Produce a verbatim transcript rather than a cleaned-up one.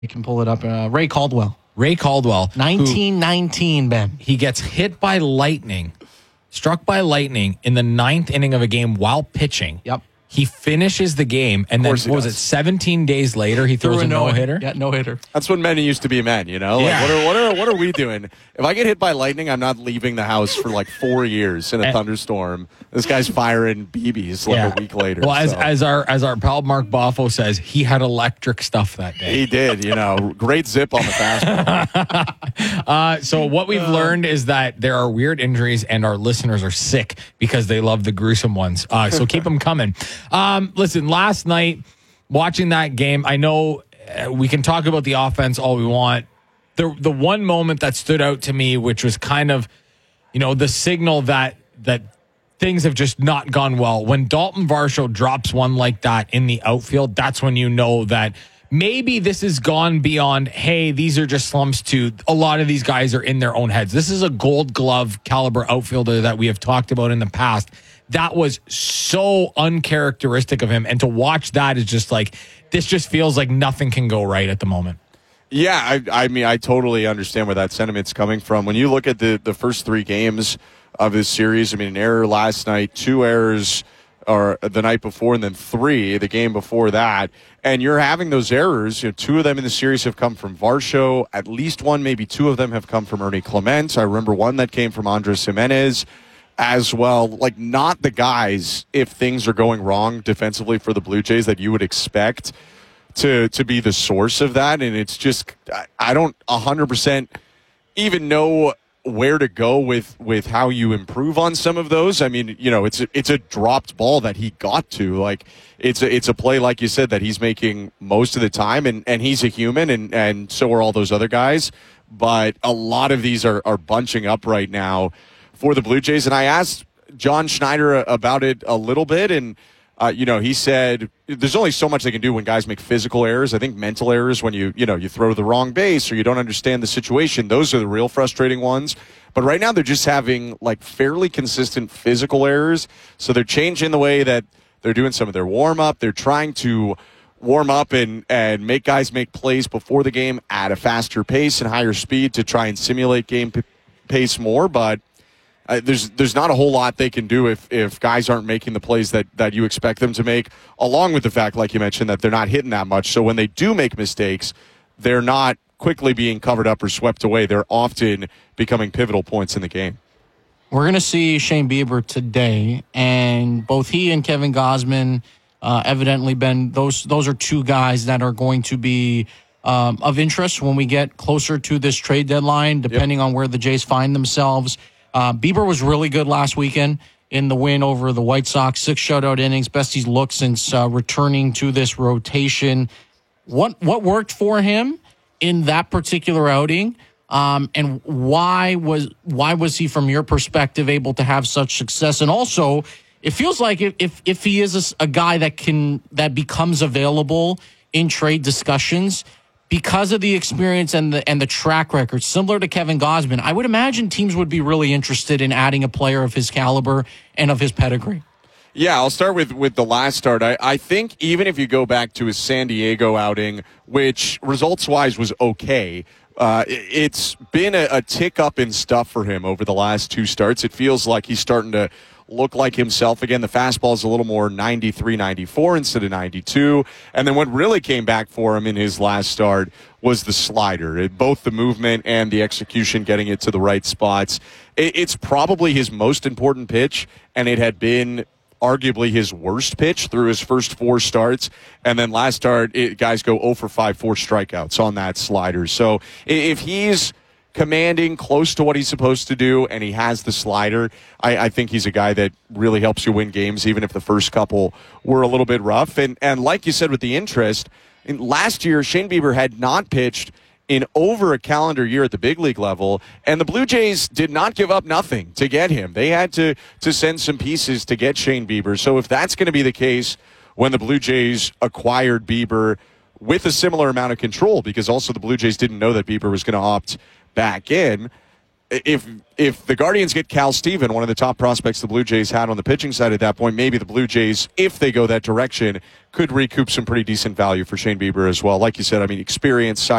You can pull it up. Uh, Ray Caldwell. Ray Caldwell. nineteen nineteen, Ben. He gets hit by lightning, struck by lightning in the ninth inning of a game while pitching. Yep. He finishes the game, and then, what was it, seventeen days later, he throws a no-hitter? Yeah, no-hitter. That's when men used to be men, you know? Like, Yeah. what, are, what, are, what are we doing? If I get hit by lightning, I'm not leaving the house for like four years in a And- thunderstorm. This guy's firing B Bs like Yeah. a week later. Well, as, so. as our as our pal Mark Boffo says, he had electric stuff that day. He did, you know. Great zip on the fastball. Uh, so what we've learned is that there are weird injuries, and our listeners are sick because they love the gruesome ones. Uh, so keep them coming. Um, listen, last night, watching that game, I know uh, we can talk about the offense all we want. The the one moment that stood out to me, which was kind of, you know, the signal that that things have just not gone well. When Dalton Varsho drops one like that in the outfield, that's when you know that maybe this has gone beyond, hey, these are just slumps, to a lot of these guys are in their own heads. This is a gold glove caliber outfielder that we have talked about in the past. That was so uncharacteristic of him. And to watch that is just like, this just feels like nothing can go right at the moment. Yeah, I, I mean, I totally understand where that sentiment's coming from. When you look at the, the first three games of this series, I mean, an error last night, two errors or the night before, and then three the game before that. And you're having those errors. You know, two of them in the series have come from Varsho. At least one, maybe two of them have come from Ernie Clement. I remember one that came from Andres Jimenez as well. Like, not the guys, if things are going wrong defensively for the Blue Jays, that you would expect to to be the source of that. And it's just, I, I don't one hundred percent even know where to go with with how you improve on some of those. I mean, you know, it's a, it's a dropped ball that he got to. Like, it's a, it's a play, like you said, that he's making most of the time, and, and he's a human, and, and so are all those other guys. But a lot of these are, are bunching up right now for the Blue Jays. And I asked John Schneider about it a little bit, and Uh, you know, he said there's only so much they can do when guys make physical errors. I think mental errors, when you, you know, you throw the wrong base or you don't understand the situation, those are the real frustrating ones. But right now they're just having like fairly consistent physical errors. So they're changing the way that they're doing some of their warm up. They're trying to warm up and, and make guys make plays before the game at a faster pace and higher speed to try and simulate game p- pace more. But Uh, there's there's not a whole lot they can do if, if guys aren't making the plays that, that you expect them to make, along with the fact, like you mentioned, that they're not hitting that much. So when they do make mistakes, they're not quickly being covered up or swept away. They're often becoming pivotal points in the game. We're going to see Shane Bieber today, and both he and Kevin Gausman uh, evidently been those those are two guys that are going to be um, of interest when we get closer to this trade deadline, depending yep. on where the Jays find themselves. Uh, Bieber was really good last weekend in the win over the White Sox. Six shutout innings, best he's looked since uh, returning to this rotation. What what worked for him in that particular outing, um, and why was why was he, from your perspective, able to have such success? And also, it feels like if if, if he is a, a guy that can that becomes available in trade discussions, because of the experience and the and the track record, similar to Kevin Gausman, I would imagine teams would be really interested in adding a player of his caliber and of his pedigree. Yeah, I'll start with, with the last start. I, I think even if you go back to his San Diego outing, which results-wise was okay, uh, it, it's been a, a tick up in stuff for him over the last two starts. It feels like he's starting to look like himself again. The fastball is a little more ninety-three, ninety-four instead of ninety-two. And then what really came back for him in his last start was the slider. It, both the movement and the execution, getting it to the right spots. It, it's probably his most important pitch, and it had been arguably his worst pitch through his first four starts. And then last start, it, guys go oh for five, four strikeouts on that slider. So if he's commanding close to what he's supposed to do, and he has the slider, I, I think he's a guy that really helps you win games, even if the first couple were a little bit rough. And and like you said with the interest, in last year, Shane Bieber had not pitched in over a calendar year at the big league level, and the Blue Jays did not give up nothing to get him. They had to, to send some pieces to get Shane Bieber. So if that's going to be the case when the Blue Jays acquired Bieber with a similar amount of control, because also the Blue Jays didn't know that Bieber was going to opt back in, if if the Guardians get Cal Steven, one of the top prospects the Blue Jays had on the pitching side at that point, maybe the Blue Jays, if they go that direction, could recoup some pretty decent value for Shane Bieber as well. Like you said, I mean, experience, size.